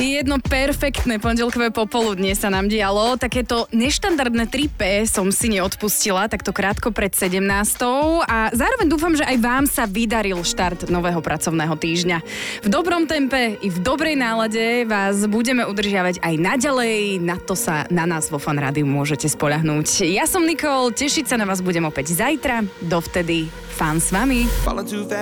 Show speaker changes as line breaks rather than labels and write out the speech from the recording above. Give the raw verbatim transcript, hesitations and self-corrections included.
Jedno perfektné pondelkové popoludnie sa nám dialo. Takéto neštandardné tri pé som si neodpustila, takto krátko pred sedemnástou a zároveň dúfam, že aj vám sa vydaril štart nového pracovného týždňa. V dobrom tempe i v dobrej nálade vás budeme udržiavať aj naďalej. Na to sa na nás vo Fan Rádiu môžete spoľahnúť. Ja som Nikol, tešiť sa na vás budem opäť zajtra. Dovtedy Fan s vami.